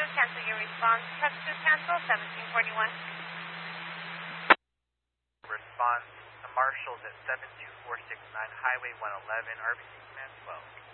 cancel your response. Truck 2 cancel, 1741. Response to marshals at 72469 Highway 111, RBC Command 12.